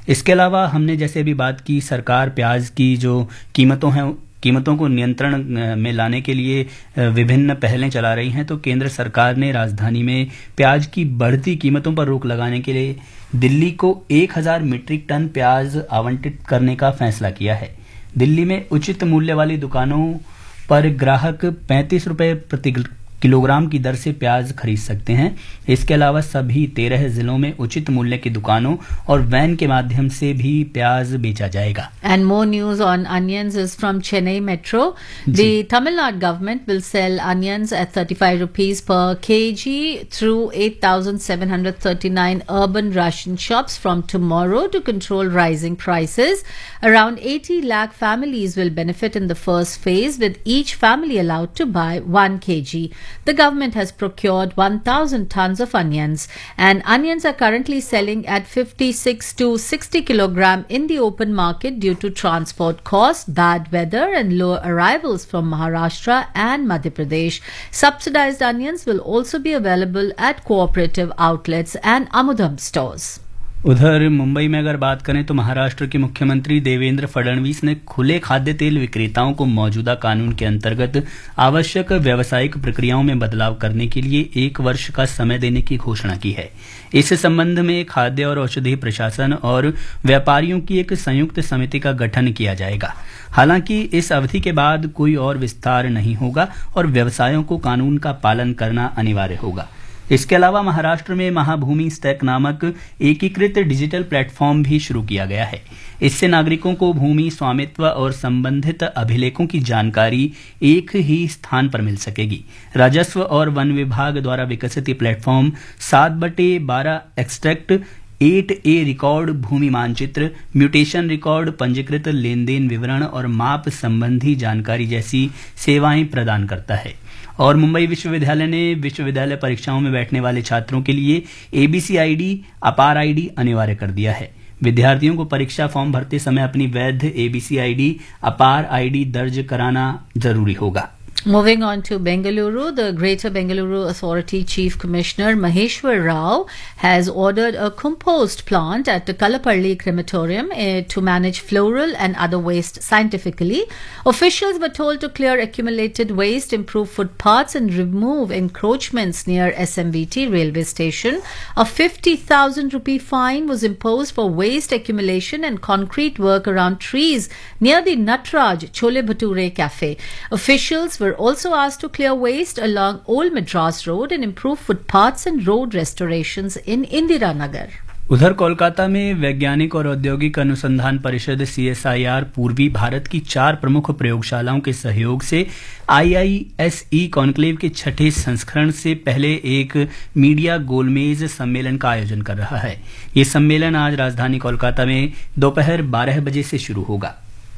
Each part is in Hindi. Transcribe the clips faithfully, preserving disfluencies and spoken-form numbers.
इसके अलावा हमने जैसे अभी बात की, सरकार प्याज की जो कीमतों हैं कीमतों को नियंत्रण में लाने के लिए विभिन्न पहलें चला रही हैं। तो केंद्र सरकार ने राजधानी में प्याज की बढ़ती कीमतों पर रोक लगाने के लिए दिल्ली को एक हज़ार मीट्रिक टन प्याज आवंटित करने का फैसला किया है। दिल्ली में उचित मूल्य वाली दुकानों पर ग्राहक पैंतीस रुपये प्रति किलोग्राम की दर से प्याज खरीद सकते हैं। इसके अलावा सभी तेरह जिलों में उचित मूल्य की दुकानों और वैन के माध्यम से भी प्याज बेचा जाएगा। And more news on onions is from Chennai Metro. The Tamil Nadu government will sell onions at thirty-five rupees per kg through eight thousand seven hundred thirty-nine urban ration shops from tomorrow to control rising prices. Around eighty lakh families will benefit in the first phase, with each family allowed to buy one kilogram. The government has procured one thousand tons of onions, and onions are currently selling at fifty-six to sixty kilogram in the open market due to transport costs, bad weather and low arrivals from Maharashtra and Madhya Pradesh. Subsidized onions will also be available at cooperative outlets and Amudam stores. उधर मुंबई में अगर बात करें तो महाराष्ट्र के मुख्यमंत्री देवेंद्र फडणवीस ने खुले खाद्य तेल विक्रेताओं को मौजूदा कानून के अंतर्गत आवश्यक व्यावसायिक प्रक्रियाओं में बदलाव करने के लिए एक वर्ष का समय देने की घोषणा की है। इस संबंध में खाद्य और औषधि प्रशासन और व्यापारियों की एक संयुक्त समिति का गठन किया जाएगा। हालांकि इस अवधि के बाद कोई और विस्तार नहीं होगा और व्यवसायों को कानून का पालन करना अनिवार्य होगा। इसके अलावा महाराष्ट्र में महाभूमि स्टैक नामक एकीकृत डिजिटल प्लेटफॉर्म भी शुरू किया गया है। इससे नागरिकों को भूमि स्वामित्व और संबंधित अभिलेखों की जानकारी एक ही स्थान पर मिल सकेगी। राजस्व और वन विभाग द्वारा विकसित ये प्लेटफॉर्म सात बटे बारह एक्सट्रैक्ट एट ए रिकॉर्ड, भूमि मानचित्र, म्यूटेशन रिकॉर्ड, पंजीकृत लेन देन विवरण और माप संबंधी जानकारी जैसी सेवाएं प्रदान करता है। और मुंबई विश्वविद्यालय ने विश्वविद्यालय परीक्षाओं में बैठने वाले छात्रों के लिए एबीसी आईडी, अपार आईडी अनिवार्य कर दिया है। विद्यार्थियों को परीक्षा फॉर्म भरते समय अपनी वैध एबीसी आईडी, अपार आईडी दर्ज कराना जरूरी होगा। Moving on to Bengaluru, the Greater Bengaluru Authority Chief Commissioner Maheshwar Rao has ordered a compost plant at the Kalapalli crematorium uh, to manage floral and other waste scientifically. Officials were told to clear accumulated waste, improve footpaths and remove encroachments near S M V T railway station. A fifty thousand rupee fine was imposed for waste accumulation and concrete work around trees near the Natraj Chole Bhature cafe. Officials were also asked to clear waste along Old Madras Road and improve footpaths and road restorations in Indira Nagar. उधर कोलकाता में वैज्ञानिक और औद्योगिक अनुसंधान परिषद सी एस आई आर पूर्वी भारत की चार प्रमुख प्रयोगशालाओं के सहयोग से आई आई एस ई कॉन्क्लेव के छठे संस्करण से पहले एक मीडिया गोलमेज सम्मेलन का आयोजन कर रहा है। ये सम्मेलन आज राजधानी कोलकाता में दोपहर बारह बजे से शुरू होगा।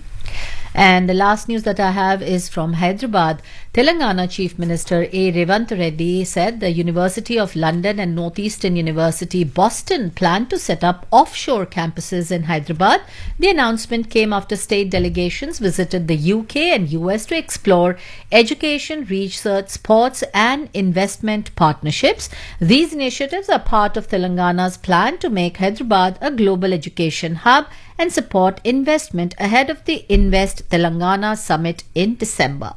And the last news that I have is from Hyderabad. Telangana Chief Minister A. Revant Reddy said the University of London and Northeastern University Boston plan to set up offshore campuses in Hyderabad. The announcement came after state delegations visited the U K and U S to explore education, research, sports and investment partnerships. These initiatives are part of Telangana's plan to make Hyderabad a global education hub and support investment ahead of the Invest Telangana Summit in December.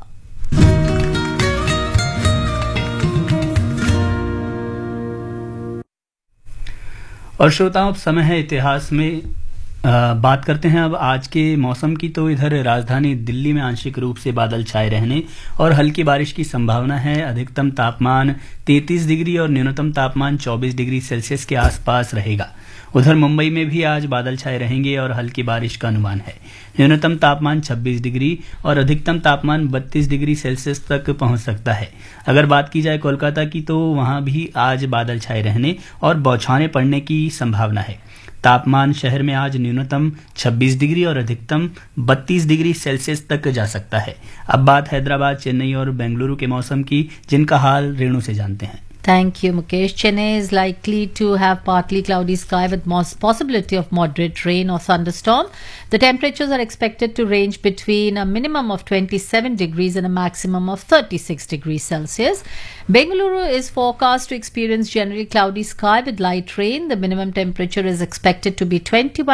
और श्रोताओं, अब समय है इतिहास में आ, बात करते हैं अब आज के मौसम की। तो इधर राजधानी दिल्ली में आंशिक रूप से बादल छाए रहने और हल्की बारिश की संभावना है। अधिकतम तापमान तैंतीस डिग्री और न्यूनतम तापमान चौबीस डिग्री सेल्सियस के आसपास रहेगा। उधर मुंबई में भी आज बादल छाए रहेंगे और हल्की बारिश का अनुमान है। न्यूनतम तापमान छब्बीस डिग्री और अधिकतम तापमान बत्तीस डिग्री सेल्सियस तक पहुंच सकता है। अगर बात की जाए कोलकाता की तो वहां भी आज बादल छाए रहने और बौछारें पड़ने की संभावना है। तापमान शहर में आज न्यूनतम छब्बीस डिग्री और अधिकतम बत्तीस डिग्री सेल्सियस तक जा सकता है। अब बात हैदराबाद, चेन्नई और बेंगलुरु के मौसम की, जिनका हाल रेणु से जानते हैं। Thank you, Mukesh. Chennai is likely to have partly cloudy sky with possibility of moderate rain or thunderstorm. The temperatures are expected to range between a minimum of twenty-seven degrees and a maximum of thirty-six degrees Celsius. Bengaluru is forecast to experience generally cloudy sky with light rain. The minimum temperature is expected to be twenty-one